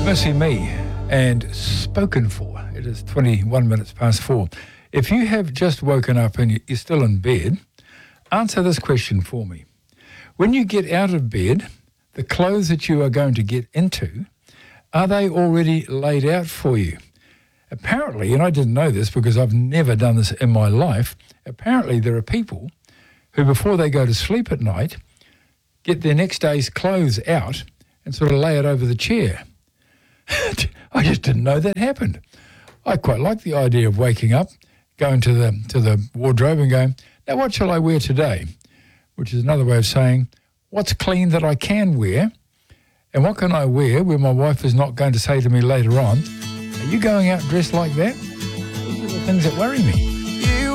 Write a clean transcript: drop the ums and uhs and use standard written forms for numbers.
Mercy Me and Spoken For. It is 21 minutes past 4. If you have just woken up and you're still in bed, answer this question for me. When you get out of bed, the clothes that you are going to get into, are they already laid out for you? Apparently, and I didn't know this because I've never done this in my life, apparently there are people who before they go to sleep at night get their next day's clothes out and sort of lay it over the chair. I just didn't know that happened. I quite like the idea of waking up, going to the wardrobe and going, now what shall I wear today? Which is another way of saying, what's clean that I can wear? And what can I wear where my wife is not going to say to me later on, are you going out dressed like that? These are the things that worry me.